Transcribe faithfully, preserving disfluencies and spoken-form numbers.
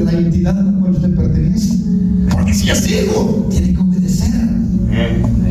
de la entidad a la cual usted pertenece. Porque si es hijo, tiene que obedecer.